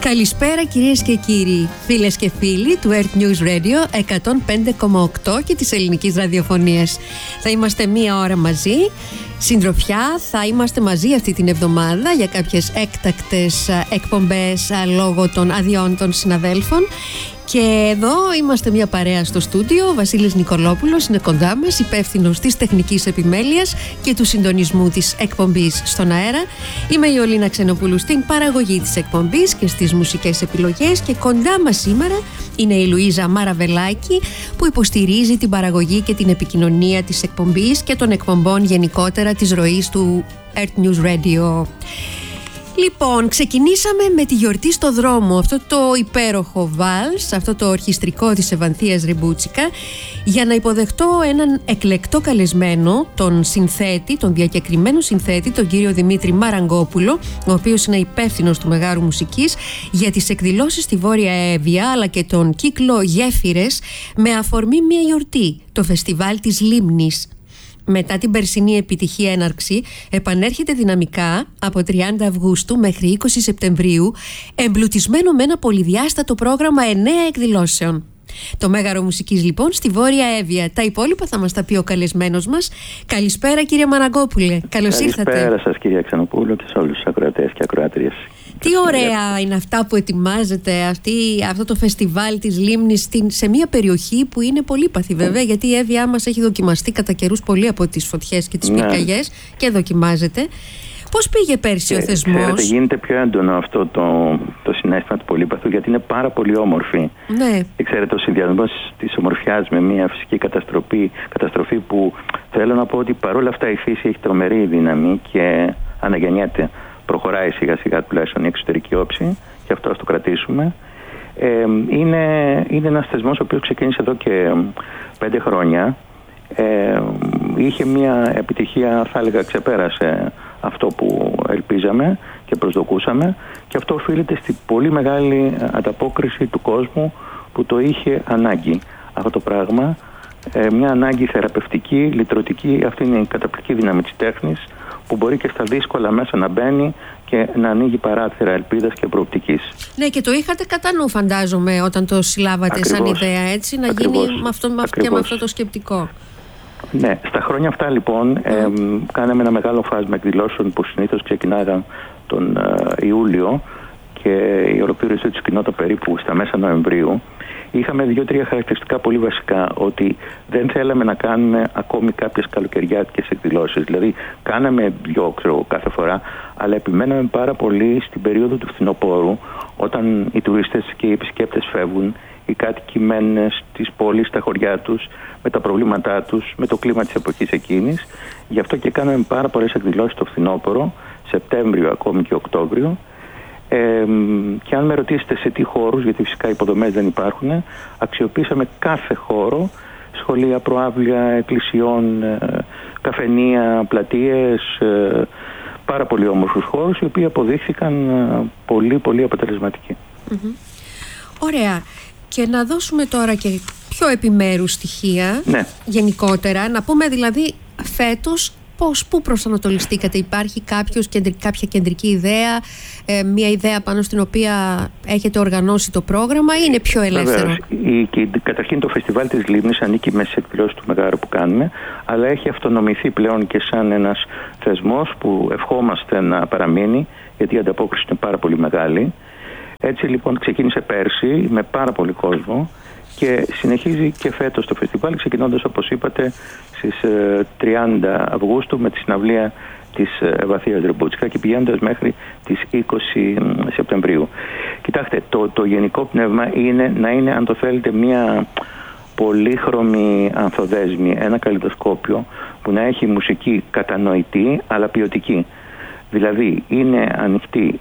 Καλησπέρα κυρίες και κύριοι, φίλες και φίλοι του Earth News Radio 105,8 και της ελληνικής ραδιοφωνίας. Θα είμαστε μία ώρα μαζί, συντροφιά, θα είμαστε μαζί αυτή την εβδομάδα για κάποιες έκτακτες εκπομπές λόγω των αδειών των συναδέλφων. Και εδώ είμαστε μια παρέα στο στούντιο. Ο Βασίλης Νικολόπουλος είναι κοντά μας, υπεύθυνος της τεχνικής επιμέλειας και του συντονισμού της εκπομπής στον αέρα. Είμαι η Ολίνα Ξενοπούλου στην παραγωγή της εκπομπής και στις μουσικές επιλογές. Και κοντά μας σήμερα είναι η Λουίζα Μαραβελάκη, που υποστηρίζει την παραγωγή και την επικοινωνία της εκπομπής και των εκπομπών γενικότερα της ροής του Earth News Radio. Λοιπόν, ξεκινήσαμε με τη γιορτή στο δρόμο, αυτό το υπέροχο βάλς, αυτό το ορχιστρικό της Ευανθίας Ριμπούτσικα, για να υποδεχτώ έναν εκλεκτό καλεσμένο, τον συνθέτη, τον διακεκριμένο συνθέτη, τον κύριο Δημήτρη Μαραγκόπουλο, ο οποίος είναι υπεύθυνος του Μεγάρου Μουσικής για τις εκδηλώσεις στη Βόρεια Εύβοια, αλλά και τον κύκλο Γέφυρες, με αφορμή μια γιορτή, το φεστιβάλ της Λίμνης. Μετά την περσινή επιτυχία έναρξη, επανέρχεται δυναμικά από 30 Αυγούστου μέχρι 20 Σεπτεμβρίου, εμπλουτισμένο με ένα πολυδιάστατο πρόγραμμα 9 εκδηλώσεων. Το Μέγαρο Μουσικής λοιπόν στη Βόρεια Εύβοια. Τα υπόλοιπα θα μας τα πει ο καλεσμένος μας. Καλησπέρα κύριε Μαραγκόπουλε, καλώς ήρθατε. Καλησπέρα σας κυρία Ξενοπούλου και σε όλους τους ακροατές και ακροάτριες. Τι ωραία είναι αυτά που ετοιμάζετε, αυτό το φεστιβάλ της Λίμνης σε μια περιοχή που είναι πολύπαθη βέβαια, γιατί η Εύβοιά μας έχει δοκιμαστεί κατά καιρούς πολύ από τις φωτιές και τις πυρκαγιές και δοκιμάζεται. Πώς πήγε πέρσι ο θεσμός? Ξέρετε, γίνεται πιο έντονο αυτό το συναίσθημα του πολύπαθου, γιατί είναι πάρα πολύ όμορφη. Ναι. Και ξέρετε, ο συνδυασμός της ομορφιάς με μια φυσική καταστροφή που θέλω να πω ότι παρόλα αυτά η φύση έχει τρομερή δύναμη και αναγεννιέται. Προχωράει σιγά σιγά τουλάχιστον η εξωτερική όψη, και αυτό ας το κρατήσουμε. Είναι ένας θεσμός ο οποίος ξεκίνησε εδώ και 5 χρόνια. Είχε μια επιτυχία, θα έλεγα, ξεπέρασε αυτό που ελπίζαμε και προσδοκούσαμε, και αυτό οφείλεται στη πολύ μεγάλη ανταπόκριση του κόσμου που το είχε ανάγκη αυτό το πράγμα. Μια ανάγκη θεραπευτική, λυτρωτική. Αυτή είναι η καταπληκτική δύναμη της τέχνης, που μπορεί και στα δύσκολα μέσα να μπαίνει και να ανοίγει παράθυρα ελπίδας και προοπτικής. Ναι, και το είχατε κατά νου, φαντάζομαι, όταν το συλλάβατε. Ακριβώς, σαν ιδέα, έτσι, να γίνει με αυτό το σκεπτικό. Ναι, στα χρόνια αυτά λοιπόν κάναμε ένα μεγάλο φάσμα εκδηλώσεων που συνήθως ξεκινάγαν τον Ιούλιο και η ολοκλήρωσή τους γινόταν περίπου στα μέσα Νοεμβρίου. Είχαμε 2-3 χαρακτηριστικά πολύ βασικά, ότι δεν θέλαμε να κάνουμε ακόμη κάποιες καλοκαιριάτικες εκδηλώσεις. Δηλαδή, κάναμε 2 κάθε φορά, αλλά επιμέναμε πάρα πολύ στην περίοδο του φθινοπόρου, όταν οι τουρίστες και οι επισκέπτες φεύγουν, οι κάτοικοι μένουν στις πόλεις, στα χωριά τους, με τα προβλήματά τους, με το κλίμα της εποχής εκείνης. Γι' αυτό και κάναμε πάρα πολλές εκδηλώσεις το φθινόπωρο, Σεπτέμβριο ακόμη και Οκτώβριο. Και αν με ρωτήσετε σε τι χώρους, γιατί φυσικά οι υποδομές δεν υπάρχουν, αξιοποίησαμε κάθε χώρο, σχολεία, προαύλια, εκκλησιών, καφενεία, πλατείες, πάρα πολύ όμορφους χώρους, οι οποίοι αποδείχθηκαν πολύ πολύ αποτελεσματικοί. Ωραία. Και να δώσουμε τώρα και πιο επιμέρους στοιχεία, ναι, γενικότερα. Να πούμε δηλαδή φέτος πού προσανατολιστήκατε? Υπάρχει κάποια κεντρική ιδέα, μια ιδέα πάνω στην οποία έχετε οργανώσει το πρόγραμμα, ή είναι πιο ελεύθερο? Καταρχήν το φεστιβάλ της Λίμνης ανήκει μέσα στις εκδηλώσεις του Μεγάρου που κάνουμε, αλλά έχει αυτονομηθεί πλέον και σαν ένας θεσμός που ευχόμαστε να παραμείνει, γιατί η ανταπόκριση είναι πάρα πολύ μεγάλη. Έτσι λοιπόν ξεκίνησε πέρσι με πάρα πολύ κόσμο και συνεχίζει και φέτος το φεστιβάλ, ξεκινώντας όπως είπατε στις 30 Αυγούστου με τη συναυλία της Ευανθίας Ριμπούτσικα και πηγαίνοντας μέχρι τις 20 Σεπτεμβρίου. Κοιτάξτε, το γενικό πνεύμα είναι να είναι, αν το θέλετε, μια πολύχρωμη ανθοδέσμη, ένα καλλιδοσκόπιο που να έχει μουσική κατανοητή αλλά ποιοτική. Δηλαδή είναι ανοιχτή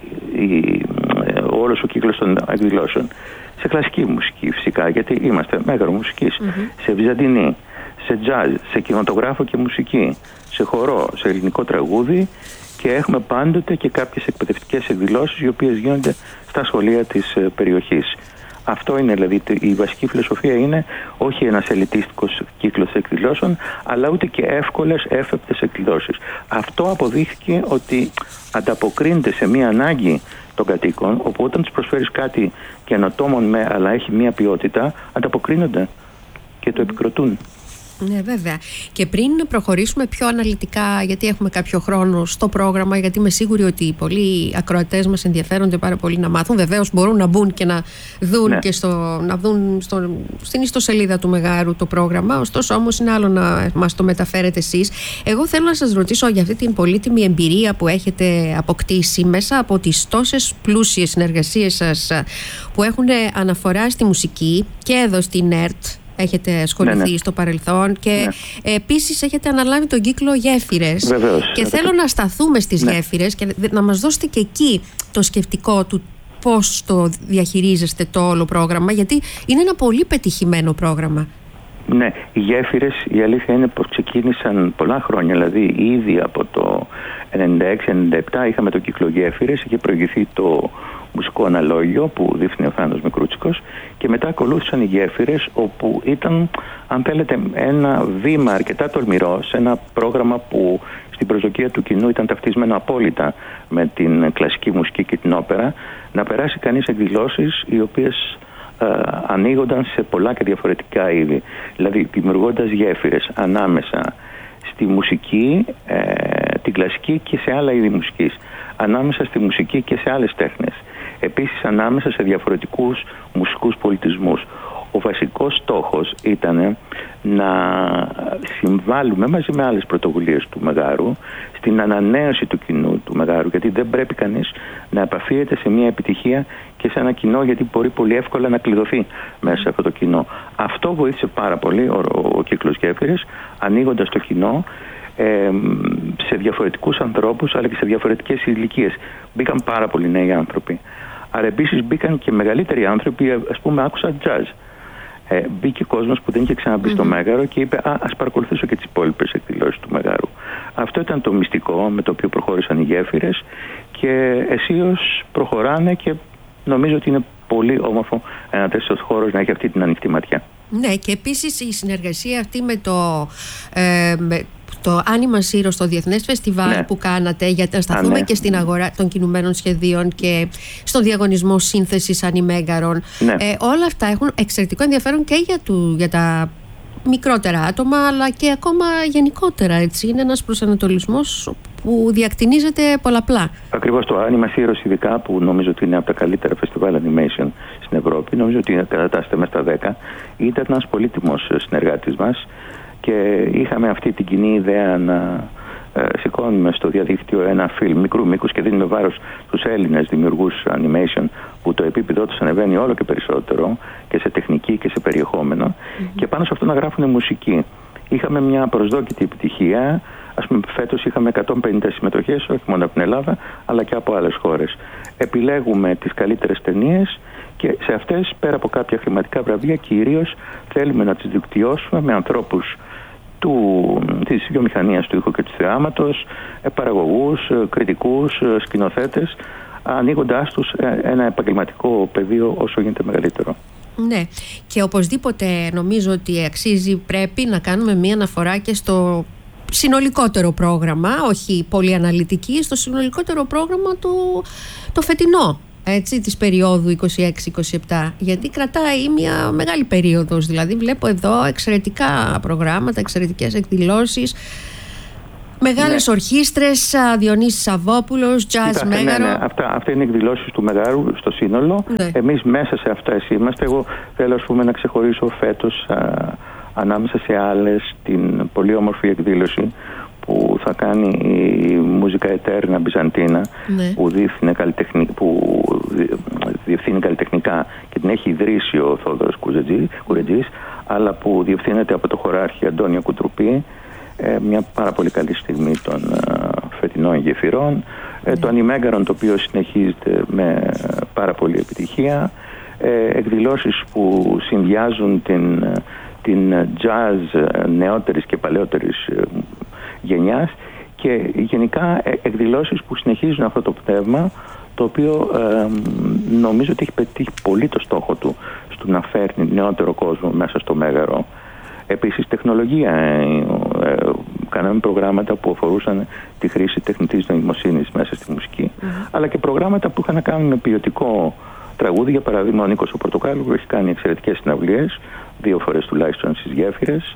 όλος ο κύκλος των εκδηλώσεων σε κλασική μουσική φυσικά, γιατί είμαστε Μέγαρο Μουσικής, σε βυζαντινή, σε τζάζ, σε κινηματογράφο και μουσική, σε χορό, σε ελληνικό τραγούδι, και έχουμε πάντοτε και κάποιες εκπαιδευτικές εκδηλώσεις οι οποίες γίνονται στα σχολεία της περιοχής. Αυτό είναι δηλαδή η βασική φιλοσοφία, είναι όχι ένας ελιτίστικος κύκλος εκδηλώσεων, αλλά ούτε και εύκολες, έφεπτες εκδηλώσεις. Αυτό αποδείχθηκε ότι ανταποκρίνεται σε μια ανάγκη των κατοίκων, όπου όταν τους προσφέρεις κάτι καινοτόμων αλλά έχει μία ποιότητα, ανταποκρίνονται και το επικροτούν. Ναι, βέβαια. Και πριν προχωρήσουμε πιο αναλυτικά, γιατί έχουμε κάποιο χρόνο στο πρόγραμμα, γιατί είμαι σίγουρη ότι πολλοί ακροατές μας ενδιαφέρονται πάρα πολύ να μάθουν. Βεβαίως μπορούν να μπουν και να δουν και να δουν στην ιστοσελίδα του Μεγάρου το πρόγραμμα. Ωστόσο όμως είναι άλλο να μας το μεταφέρετε εσείς. Εγώ θέλω να σας ρωτήσω για αυτή την πολύτιμη εμπειρία που έχετε αποκτήσει μέσα από τις τόσες πλούσιες συνεργασίες σας που έχουν αναφορά στη μουσική και εδώ στην ΕΡΤ. Έχετε ασχοληθεί στο παρελθόν και επίσης έχετε αναλάβει τον κύκλο Γέφυρες. Βεβαίως. Και θέλω να σταθούμε στις γέφυρες και να μας δώσετε και εκεί το σκεπτικό του πώς το διαχειρίζεστε το όλο πρόγραμμα, γιατί είναι ένα πολύ πετυχημένο πρόγραμμα. Ναι, οι γέφυρες, η αλήθεια είναι πως ξεκίνησαν πολλά χρόνια, δηλαδή ήδη από το 96-97 είχαμε το κύκλο Γέφυρες, είχε προηγηθεί το μουσικό αναλόγιο που δείχνει ο Θάνος Μικρούτσικος και μετά ακολούθησαν οι γέφυρες, όπου ήταν, αν θέλετε, ένα βήμα αρκετά τολμηρό σε ένα πρόγραμμα που στην προσδοκία του κοινού ήταν ταυτισμένο απόλυτα με την κλασική μουσική και την όπερα, να περάσει κανείς εκδηλώσεις οι οποίες ανοίγονταν σε πολλά και διαφορετικά είδη, δηλαδή δημιουργώντας γέφυρες ανάμεσα στη μουσική, την κλασική και σε άλλα είδη μουσικής, ανάμεσα στη μουσική και σε άλλες τέχνες, επίσης ανάμεσα σε διαφορετικούς μουσικούς πολιτισμούς. Ο βασικός στόχος ήταν να συμβάλλουμε μαζί με άλλες πρωτοβουλίες του Μεγάρου στην ανανέωση του κοινού του Μεγάρου, γιατί δεν πρέπει κανείς να επαφίεται σε μια επιτυχία και σε ένα κοινό, γιατί μπορεί πολύ εύκολα να κλειδωθεί μέσα σε αυτό το κοινό. Αυτό βοήθησε πάρα πολύ ο κύκλος Γέφυρες, ανοίγοντας το κοινό σε διαφορετικούς ανθρώπους αλλά και σε διαφορετικές ηλικίες. Μπήκαν πάρα πολλοί νέοι άνθρωποι. Άρα επίσης μπήκαν και μεγαλύτεροι άνθρωποι, ας πούμε άκουσαν jazz. Μπήκε κόσμος που δεν είχε ξαναμπεί στο Μέγαρο και είπε ας παρακολουθήσω και τις υπόλοιπες εκδηλώσεις του Μεγάρου. Αυτό ήταν το μυστικό με το οποίο προχώρησαν οι γέφυρες και αισίως προχωράνε και νομίζω ότι είναι πολύ όμορφο ένα τέτοιος χώρος να έχει αυτή την ανοιχτή ματιά. Ναι, και επίσης η συνεργασία αυτή με το Άνιμα Σύρο στο Διεθνές Φεστιβάλ που κάνατε, γιατί να σταθούμε και στην αγορά των κινουμένων σχεδίων και στον διαγωνισμό σύνθεσης ανημέγαρων. Όλα αυτά έχουν εξαιρετικό ενδιαφέρον και για τα μικρότερα άτομα, αλλά και ακόμα γενικότερα. Έτσι. Είναι ένας προσανατολισμός που διακτηνίζεται πολλαπλά. Ακριβώς, το Άνιμα Σύρο, ειδικά, που νομίζω ότι είναι από τα καλύτερα φεστιβάλ animation στην Ευρώπη, νομίζω ότι κατατάσσεται μέσα στα 10, ήταν ένας πολύτιμος συνεργάτης μας. Και είχαμε αυτή την κοινή ιδέα να σηκώνουμε στο διαδίκτυο ένα φιλμ μικρού μήκους και δίνουμε βάρος στους Έλληνες δημιουργούς animation, που το επίπεδο τους ανεβαίνει όλο και περισσότερο και σε τεχνική και σε περιεχόμενο, και πάνω σε αυτό να γράφουν μουσική. Είχαμε μια προσδόκητη επιτυχία. Ας πούμε, φέτος είχαμε 150 συμμετοχές, όχι μόνο από την Ελλάδα αλλά και από άλλες χώρες. Επιλέγουμε τις καλύτερες ταινίες και σε αυτές, πέρα από κάποια χρηματικά βραβεία, κυρίως θέλουμε να τις δικτυώσουμε με ανθρώπους της βιομηχανίας του ήχου και του θεάματος, παραγωγούς, κριτικούς, σκηνοθέτες, ανοίγοντάς τους ένα επαγγελματικό πεδίο όσο γίνεται μεγαλύτερο. Ναι, και οπωσδήποτε νομίζω ότι πρέπει να κάνουμε μία αναφορά και στο συνολικότερο πρόγραμμα, όχι πολύ αναλυτική, στο συνολικότερο πρόγραμμα το φετινό, έτσι, της περίοδου 26-27, γιατί κρατάει μια μεγάλη περίοδος. Δηλαδή βλέπω εδώ εξαιρετικά προγράμματα, εξαιρετικές εκδηλώσεις, μεγάλες ορχήστρες, Διονύσης Σαββόπουλος, Jazz Μέγαρο. Ναι. Αυτά είναι εκδηλώσεις του Μεγάρου στο σύνολο. Εμείς μέσα σε αυτά είμαστε. Εγώ θέλω, ας πούμε, να ξεχωρίσω φέτος ανάμεσα σε άλλες την πολύ όμορφη εκδήλωση που θα κάνει η Μούζικα Ετέρνα Μπυζαντίνα, που διευθύνει καλλιτεχνικά και την έχει ιδρύσει ο Θόδωρος Κουρετζής, αλλά που διευθύνεται από το χωράρχη Αντώνιο Κουτρουπή, μια πάρα πολύ καλή στιγμή των φετινών γεφυρών, το Ανημέγαρον, το οποίο συνεχίζεται με πάρα πολύ επιτυχία, εκδηλώσεις που συνδυάζουν την jazz νεότερης και παλαιότερης γενιάς, και γενικά εκδηλώσεις που συνεχίζουν αυτό το πνεύμα, το οποίο νομίζω ότι έχει πετύχει πολύ το στόχο του στο να φέρνει νεότερο κόσμο μέσα στο Μέγαρο. Επίσης τεχνολογία, κάναμε προγράμματα που αφορούσαν τη χρήση τεχνητής νοημοσύνης μέσα στη μουσική, αλλά και προγράμματα που είχαν να κάνουν με ποιοτικό τραγούδι. Για παράδειγμα, ο Νίκος ο Πορτοκάλου που έχει κάνει εξαιρετικές συναυλίες, 2 φορές τουλάχιστον στις Γέφυρες,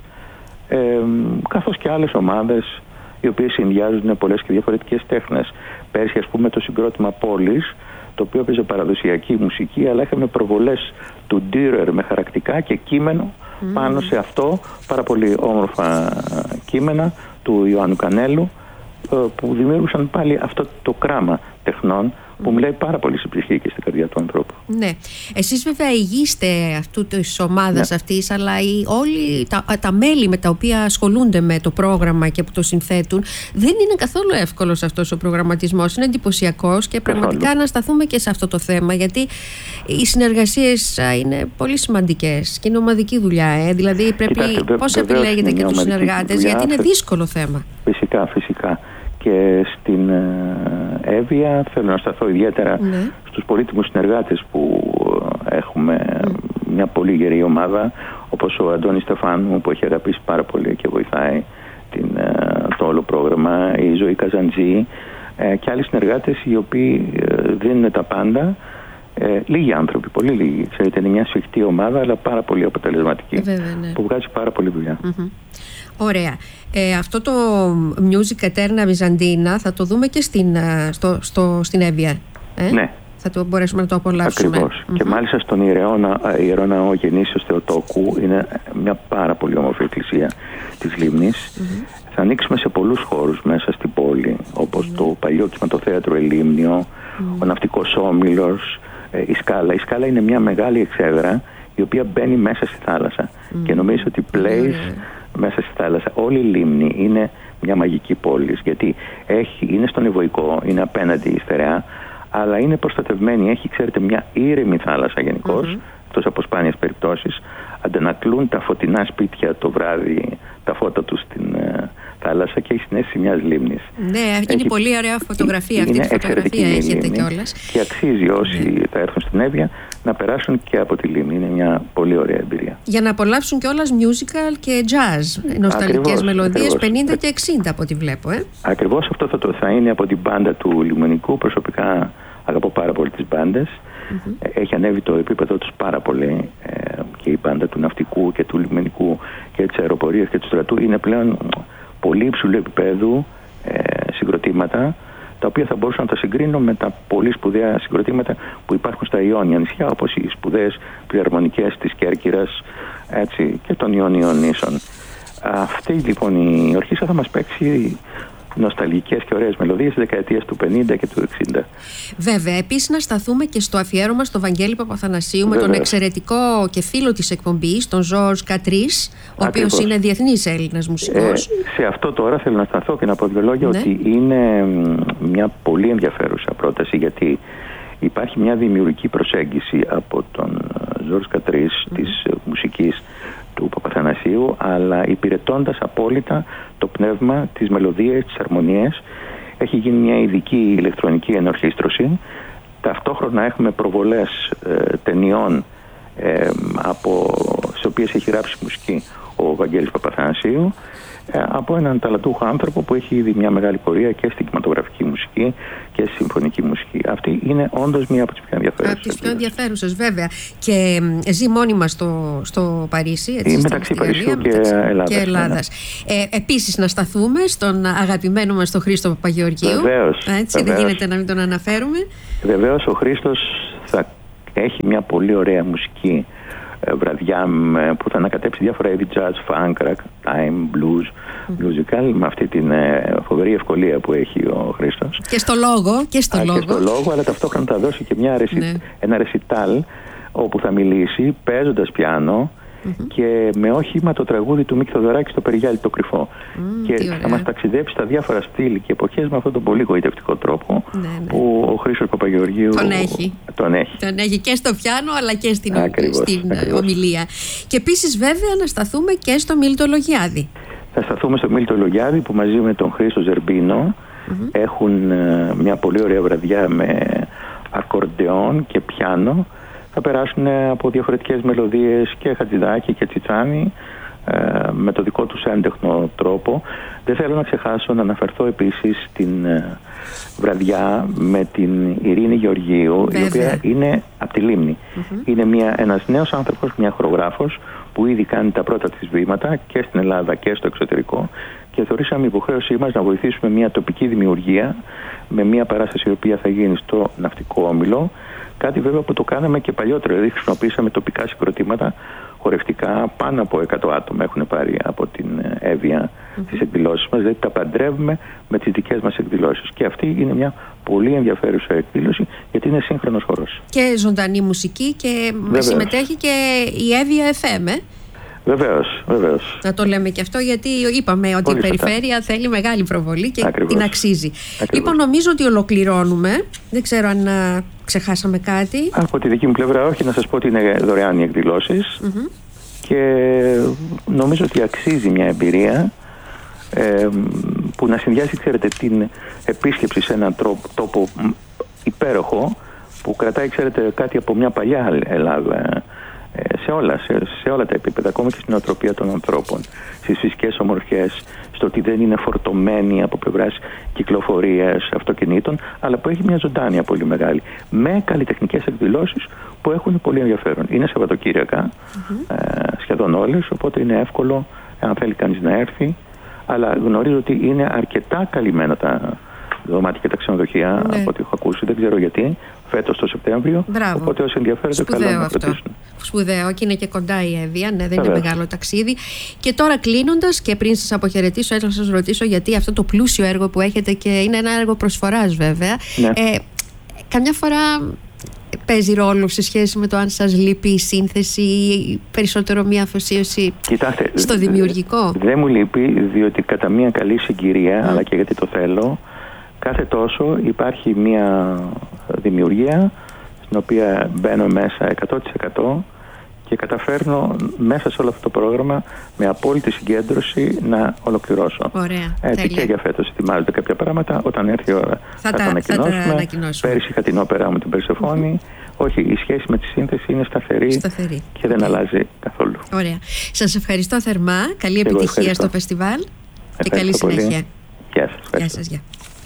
καθώς και άλλες ομάδες οι οποίες συνδυάζουν πολλές και διαφορετικές τέχνες. Πέρσι, ας πούμε, το συγκρότημα Πόλης, το οποίο έπαιζε παραδοσιακή μουσική, αλλά είχαμε προβολές του Dürer με χαρακτικά και κείμενο πάνω σε αυτό, πάρα πολύ όμορφα κείμενα του Ιωάννου Κανέλου, που δημιούργησαν πάλι αυτό το κράμα τεχνών που μιλάει πάρα πολύ στην ψυχή και στην καρδιά του ανθρώπου. Ναι. Εσείς βέβαια ηγείστε αυτού της ομάδας αυτής, αλλά όλοι τα μέλη με τα οποία ασχολούνται με το πρόγραμμα και που το συνθέτουν, δεν είναι καθόλου εύκολος αυτός ο προγραμματισμός. Είναι εντυπωσιακός και πραγματικά να σταθούμε και σε αυτό το θέμα, γιατί οι συνεργασίες είναι πολύ σημαντικές και είναι ομαδική δουλειά. Δηλαδή πρέπει πώς επιλέγετε και τους συνεργάτες, γιατί είναι δύσκολο θέμα. Φυσικά. Και στην Εύβοια θέλω να σταθώ ιδιαίτερα στους πολύτιμους συνεργάτες που έχουμε, μια πολύ γερή ομάδα, όπως ο Αντώνης Στεφάνου που έχει αγαπήσει πάρα πολύ και βοηθάει το όλο πρόγραμμα, η Ζωή Καζαντζή και άλλοι συνεργάτες οι οποίοι δίνουν τα πάντα. Λίγοι άνθρωποι, πολύ λίγοι. Ξέρετε, είναι μια σφιχτή ομάδα, αλλά πάρα πολύ αποτελεσματική, που βγάζει πάρα πολύ δουλειά. Ωραία. Αυτό το Music Eterna Byzantina θα το δούμε και στην Εύβοια. Ναι. Θα το μπορέσουμε να το απολαύσουμε. Ακριβώς. Και μάλιστα στον Ιερό Ναό Γεννήσεως Θεοτόκου, είναι μια πάρα πολύ όμορφη εκκλησία της Λίμνης. Θα ανοίξουμε σε πολλούς χώρους μέσα στην πόλη, όπως το παλιό κινηματοθέατρο Ελίμνιο, ο Ναυτικός Όμιλος, η Σκάλα. Η Σκάλα είναι μια μεγάλη εξέδρα η οποία μπαίνει μέσα στη θάλασσα και νομίζω ότι plays μέσα στη θάλασσα. Όλη η Λίμνη είναι μια μαγική πόλη, γιατί είναι στον Ευωικό, είναι απέναντι η στερεά, αλλά είναι προστατευμένη. Έχει, ξέρετε, μια ήρεμη θάλασσα γενικώς, εκτός από σπάνιες περιπτώσεις. Αντανακλούν τα φωτεινά σπίτια το βράδυ, τα φώτα τους στην θάλασσα και έχει συνέστηση μιας λίμνης. Ναι, είναι πολύ ωραία φωτογραφία αυτή. Τη φωτογραφία έχετε κιόλας. Και αξίζει όσοι θα έρθουν στην Εύβοια να περάσουν και από τη λίμνη. Είναι μια πολύ ωραία εμπειρία. Για να απολαύσουν κιόλας musical και jazz, νοσταλγικές μελωδίες 50 και 60 από ό,τι βλέπω. Ακριβώς αυτό θα είναι από την μπάντα του Λιμονικού. Προσωπικά αγαπώ πάρα πολύ τις μπάντες. Έχει ανέβει το επίπεδο τους πάρα πολύ, και η μπάντα του Ναυτικού και του Λιμενικού και της Αεροπορίας και του Στρατού είναι πλέον πολύ υψηλού επίπεδου συγκροτήματα, τα οποία θα μπορούσα να τα συγκρίνω με τα πολύ σπουδαία συγκροτήματα που υπάρχουν στα Ιόνια νησιά, όπως οι σπουδαίες φιλαρμονικές της Κέρκυρας, έτσι, και των Ιωνίων νήσων. Αυτή λοιπόν η ορχήστρα θα μας παίξει νοσταλγικές και ωραίες μελωδίες της δεκαετίας του 50 και του 60. Βέβαια, επίσης να σταθούμε και στο αφιέρωμα στο Βαγγέλη Παπαθανασίου, με τον εξαιρετικό και φίλο της εκπομπής, τον Ζορζ Κατρίς, ο οποίος είναι διεθνής Έλληνας μουσικός. Σε αυτό τώρα θέλω να σταθώ και να πω δύο λόγια, ότι είναι μια πολύ ενδιαφέρουσα πρόταση, γιατί υπάρχει μια δημιουργική προσέγγιση από τον Ζορζ Κατρίς της μουσικής του Παπαθανασίου, αλλά υπηρετώντας απόλυτα το πνεύμα, τις μελωδίες, τις αρμονίες. Έχει γίνει μια ειδική ηλεκτρονική ενορχήστρωση. Ταυτόχρονα έχουμε προβολές ταινιών σε οποίες έχει γράψει μουσική ο Βαγγέλης Παπαθανασίου, από έναν ταλαντούχο άνθρωπο που έχει ήδη μια μεγάλη πορεία και στην κινηματογραφική μουσική και στη συμφωνική μουσική. Αυτή είναι όντως μία από τις πιο ενδιαφέρουσες. Από τις πιο ενδιαφέρουσες, βέβαια. Και ζει μόνιμα στο Παρίσι, έτσι, μεταξύ Παρισιού και Ελλάδας. Επίσης, να σταθούμε στον αγαπημένο μας τον Χρήστο Παπαγεωργίου. Βεβαίως. Δεν γίνεται να μην τον αναφέρουμε. Βεβαίως, ο Χρήστος θα έχει μια πολύ ωραία μουσική βραδιά που θα ανακατέψει διάφορα είδη jazz, funk, ragtime, blues, musical, με αυτή την φοβερή ευκολία που έχει ο Χρήστος. Και στο λόγο. Και στο λόγο, αλλά ταυτόχρονα θα δώσει και ένα ρεσιτάλ όπου θα μιλήσει παίζοντας πιάνο και με όχημα το τραγούδι του Μίκη Θοδωράκη στο Περιγιάλι το Κρυφό. Και θα μας ταξιδέψει στα διάφορα στήλη και εποχές με αυτόν τον πολύ γοητευτικό τρόπο που ο Χρήστος Παπαγεωργίου τον έχει και στο πιάνο αλλά και στην ομιλία. Και επίσης βέβαια να σταθούμε και στο Μίλτο Λογιάδη. Θα σταθούμε στο Μίλτο Λογιάδη που μαζί με τον Χρήστο Ζερμπίνο έχουν μια πολύ ωραία βραδιά με ακορντεόν και πιάνο. Θα περάσουν από διαφορετικές μελωδίες και Χατζηδάκη και Τσιτσάνη, με το δικό τους έντεχνο τρόπο. Δεν θέλω να ξεχάσω να αναφερθώ επίσης στην βραδιά με την Ειρήνη Γεωργίου, η οποία είναι από τη Λίμνη. Είναι ένας νέος άνθρωπος, μια χορογράφος που ήδη κάνει τα πρώτα της βήματα και στην Ελλάδα και στο εξωτερικό, και θεωρήσαμε υποχρέωσή μας να βοηθήσουμε μια τοπική δημιουργία με μια παράσταση η οποία θα γίνει στο Ναυτικό Όμιλο. Κάτι βέβαια που το κάναμε και παλιότερα, δηλαδή χρησιμοποίησαμε τοπικά συγκροτήματα χορευτικά. Πάνω από 100 άτομα έχουν πάρει από την Εύβοια τις εκδηλώσεις μας, δηλαδή τα παντρεύουμε με τις δικές μας εκδηλώσεις. Και αυτή είναι μια πολύ ενδιαφέρουσα εκδήλωση, γιατί είναι σύγχρονος χορός. Και ζωντανή μουσική και συμμετέχει και η Εύβοια FM. Βεβαίως. Να το λέμε και αυτό, γιατί είπαμε ότι η περιφέρεια θέλει μεγάλη προβολή και την αξίζει. Λοιπόν, νομίζω ότι ολοκληρώνουμε. Δεν ξέρω αν ξεχάσαμε κάτι. Από τη δική μου πλευρά όχι, να σας πω ότι είναι δωρεάν οι εκδηλώσεις και νομίζω ότι αξίζει μια εμπειρία που να συνδυάσει, ξέρετε, την επίσκεψη σε έναν τόπο υπέροχο που κρατάει, ξέρετε, κάτι από μια παλιά Ελλάδα. Σε όλα τα επίπεδα, ακόμα και στην νοοτροπία των ανθρώπων, στις φυσικές ομορφιές, στο ότι δεν είναι φορτωμένη από πλευράς κυκλοφορίας αυτοκινήτων, αλλά που έχει μια ζωντάνια πολύ μεγάλη, με καλλιτεχνικές εκδηλώσεις που έχουν πολύ ενδιαφέρον. Είναι Σαββατοκύριακα, σχεδόν όλες, οπότε είναι εύκολο αν θέλει κανείς να έρθει, αλλά γνωρίζω ότι είναι αρκετά καλυμμένα τα δωμάτια και τα ξενοδοχεία, από ό,τι έχω ακούσει, δεν ξέρω γιατί, φέτος το Σεπτέμβριο. Μπράβο. Οπότε όσοι ενδιαφέρονται, καλό να φροντίσουν. Σπουδαίο, και είναι και κοντά η Εύβοια, δεν είναι μεγάλο ταξίδι. Και τώρα κλείνοντας, και πριν σας αποχαιρετήσω, έτσι να σας ρωτήσω, γιατί αυτό το πλούσιο έργο που έχετε, και είναι ένα έργο προσφοράς βέβαια, καμιά φορά παίζει ρόλο σε σχέση με το αν σας λείπει η σύνθεση ή περισσότερο μια αφοσίωση στο δημιουργικό? Δεν μου λείπει, διότι κατά μια καλή συγκυρία, αλλά και γιατί το θέλω, κάθε τόσο υπάρχει μια δημιουργία στην οποία μπαίνω μέσα 100% και καταφέρνω μέσα σε όλο αυτό το πρόγραμμα με απόλυτη συγκέντρωση να ολοκληρώσω. Ωραία, έτσι και για φέτος ετοιμάζονται κάποια πράγματα. Όταν έρθει η ώρα θα τα ανακοινώσουμε. Πέρυσι είχα την όπερα μου, την Περσεφόνη. Όχι, η σχέση με τη σύνθεση είναι σταθερή. Και δεν αλλάζει καθόλου. Ωραία. Σας ευχαριστώ θερμά. Καλή επιτυχία στο φεστιβάλ και καλή συνέχεια. Γεια σας. Γεια σας.